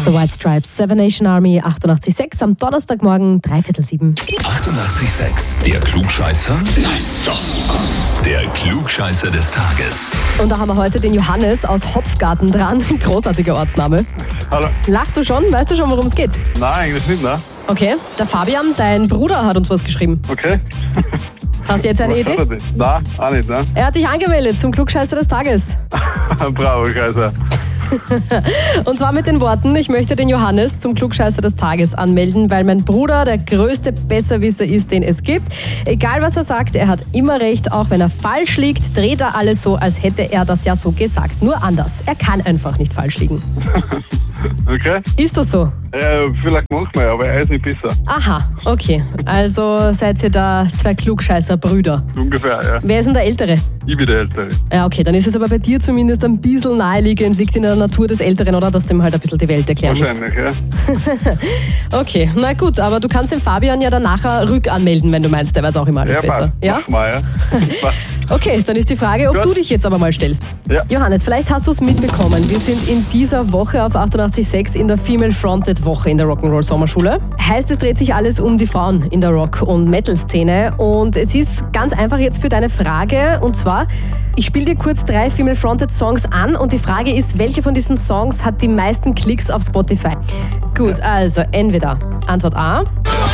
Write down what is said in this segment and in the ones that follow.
The White Stripes, Seven Nation Army, 88,6 am Donnerstagmorgen, 6:45. 88,6. Der Klugscheißer? Nein, doch. Der Klugscheißer des Tages. Und da haben wir heute den Johannes aus Hopfgarten dran. Großartiger Ortsname. Hallo. Lachst du schon? Weißt du schon, worum es geht? Nein, eigentlich nicht, ne? Okay, der Fabian, dein Bruder, hat uns was geschrieben. Okay. Hast du jetzt eine Idee? Nein, auch nicht, ne? Er hat dich angemeldet zum Klugscheißer des Tages. Bravo, Kaiser. Und zwar mit den Worten, ich möchte den Johannes zum Klugscheißer des Tages anmelden, weil mein Bruder der größte Besserwisser ist, den es gibt. Egal was er sagt, er hat immer recht. Auch wenn er falsch liegt, dreht er alles so, als hätte er das ja so gesagt. Nur anders. Er kann einfach nicht falsch liegen. Okay. Ist das so? Ja, vielleicht manchmal, aber er ist nicht besser. Aha, okay. Also seid ihr da zwei Klugscheißer-Brüder. Ungefähr, ja. Wer ist denn der Ältere? Ich bin der Ältere. Ja, okay, dann ist es aber bei dir zumindest ein bisschen naheliegend, liegt in der Natur des Älteren, oder? Dass du ihm halt ein bisschen die Welt erklären musst. Wahrscheinlich, ja. Okay, na gut, aber du kannst den Fabian ja dann nachher rückanmelden, wenn du meinst, der weiß auch immer alles besser. Passt. Ja? Mach mal, ja. Okay, dann ist die Frage, ob Gut. du dich jetzt aber mal stellst. Ja. Johannes, vielleicht hast du es mitbekommen. Wir sind in dieser Woche auf 88,6 in der Female Fronted Woche in der Rock'n'Roll Sommerschule. Heißt, es dreht sich alles um die Frauen in der Rock- und Metal-Szene. Und es ist ganz einfach jetzt für deine Frage. Und zwar, ich spiele dir kurz 3 Female Fronted Songs an. Und die Frage ist, welche von diesen Songs hat die meisten Klicks auf Spotify? Gut, also entweder Antwort A.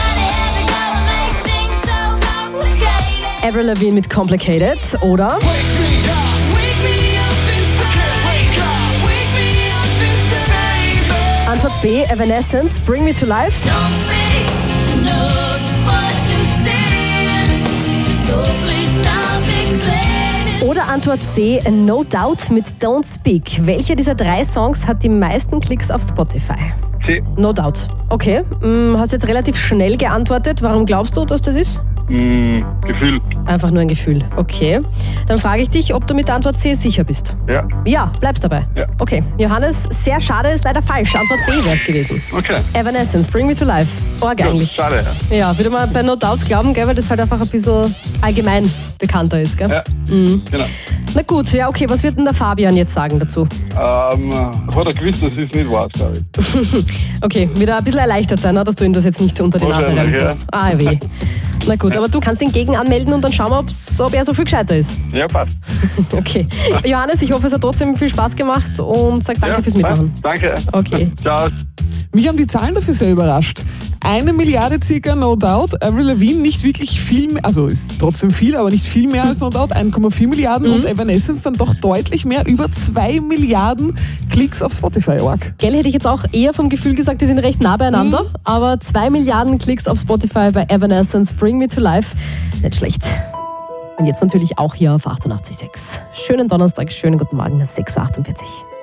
Avril Lavigne mit Complicated oder Antwort B, Evanescence, Bring Me to Life. Oder Antwort C, No Doubt mit Don't Speak. Welcher dieser 3 Songs hat die meisten Klicks auf Spotify? C. No Doubt. Okay, hast jetzt relativ schnell geantwortet. Warum glaubst du, dass das ist? Gefühl. Einfach nur ein Gefühl. Okay. Dann frage ich dich, ob du mit der Antwort C sicher bist. Ja. Ja, bleibst dabei. Ja. Okay. Johannes, sehr schade, ist leider falsch. Antwort B wäre es gewesen. Okay. Evanescence, Bring Me to Life. Org eigentlich. Schade, ja. Ja, würde man bei No Doubt glauben, gell, weil das halt einfach ein bisschen allgemein bekannter ist, gell? Ja, genau. Na gut, ja, okay. Was wird denn der Fabian jetzt sagen dazu? Hat er gewusst, dass es nicht war, glaube ich. Okay, wird er ein bisschen erleichtert sein, dass du ihm das jetzt nicht unter die Nase Wahrscheinlich, rein kannst. Ah, weh. Na gut, aber du kannst ihn gegen anmelden und dann schauen wir, ob er so viel gescheiter ist. Ja, passt. Okay. Johannes, ich hoffe, es hat trotzdem viel Spaß gemacht und sag danke Ja, fürs Mitmachen. passt. Danke. Okay. Ciao. Mich haben die Zahlen dafür sehr überrascht. 1 Milliarde circa, No Doubt. Avril Lavigne nicht wirklich viel mehr, also ist trotzdem viel, aber nicht viel mehr als No Doubt. 1,4 Milliarden und Evanescence dann doch deutlich mehr, über 2 Milliarden Klicks auf Spotify. Org. Gell, hätte ich jetzt auch eher vom Gefühl gesagt, die sind recht nah beieinander, aber 2 Milliarden Klicks auf Spotify bei Evanescence, Bring Me to Life. Nicht schlecht. Und jetzt natürlich auch hier auf 88,6. Schönen Donnerstag, schönen guten Morgen, 6:48 Uhr.